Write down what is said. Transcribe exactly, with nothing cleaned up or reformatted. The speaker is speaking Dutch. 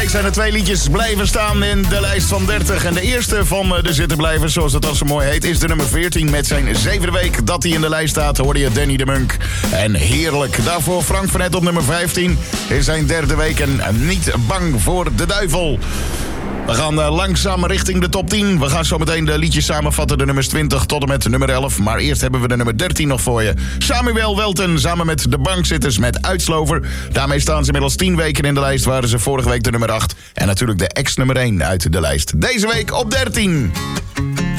week zijn er twee liedjes blijven staan in de lijst van dertig. En de eerste van de zittenblijvers, zoals het al zo mooi heet, is de nummer veertien. Met zijn zevende week dat hij in de lijst staat, hoorde je Danny de Munk. En heerlijk. Daarvoor Frank van Het op nummer vijftien. In zijn derde week en Niet bang voor de duivel. We gaan uh, langzaam richting de top tien. We gaan zo meteen de liedjes samenvatten, de nummers twintig tot en met nummer elf. Maar eerst hebben we de nummer dertien nog voor je. Samuel Welten samen met de Bankzitters met Uitslover. Daarmee staan ze inmiddels tien weken in de lijst. Waren ze vorige week de nummer acht. En natuurlijk de ex-nummer één uit de lijst. Deze week op dertien.